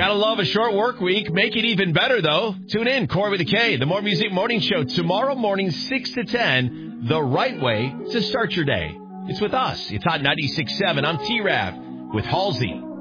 Gotta love a short work week. Make it even better, though. Tune in, Corey with a K, the More Music Morning Show, tomorrow morning, 6 to 10, the right way to start your day. It's with us. It's Hot 96.7. I'm T-Rav with Halsey.